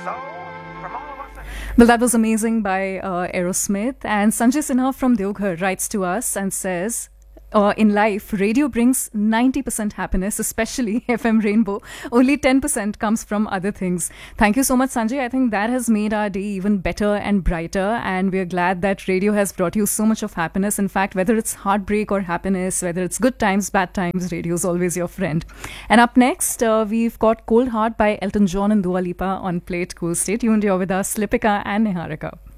So, from all of us at Well, that was amazing by Aerosmith. And Sanjay Sinha from Deoghar writes to us and says, in life, radio brings 90% happiness, especially FM Rainbow. Only 10% comes from other things. Thank you so much, Sanjay. I think that has made our day even better and brighter. And we're glad that radio has brought you so much of happiness. In fact, whether it's heartbreak or happiness, whether it's good times, bad times, radio is always your friend. And up next, we've got Cold Heart by Elton John and Dua Lipa on Play It Cool. Stay tuned. You're with us, Lipika and Niharika.